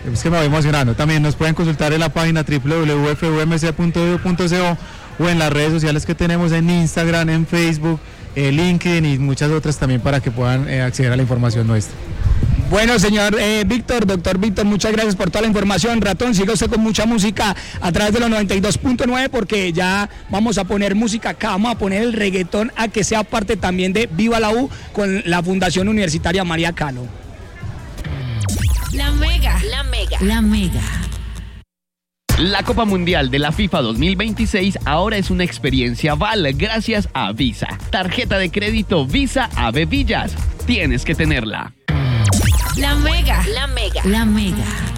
Es que me voy emocionando. También nos pueden consultar en la página www.fumc.edu.co o en las redes sociales que tenemos en Instagram, en Facebook, LinkedIn y muchas otras también para que puedan acceder a la información nuestra. Bueno, señor doctor Víctor, muchas gracias por toda la información. Ratón, siga usted con mucha música a través de los 92.9 porque ya vamos a poner música acá, vamos a poner el reggaetón a que sea parte también de Viva la U con la Fundación Universitaria María Cano. La Mega. La Copa Mundial de la FIFA 2026 ahora es una experiencia Val gracias a Visa. Tarjeta de crédito Visa Ave Villas. Tienes que tenerla. La Mega.